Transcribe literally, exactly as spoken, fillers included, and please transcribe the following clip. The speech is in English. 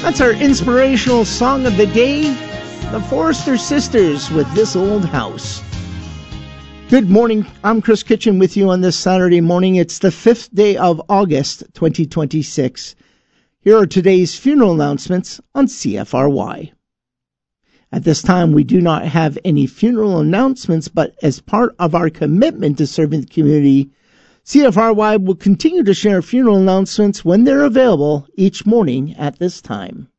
That's our inspirational song of the day, the Forrester Sisters with This Old House. Good morning. I'm Chris Kitchen with you on this Saturday morning. It's the fifth day of August, twenty twenty-six. Here are today's funeral announcements on C F R Y. At this time, we do not have any funeral announcements, but as part of our commitment to serving the community, C F R Y will continue to share funeral announcements when they're available each morning at this time.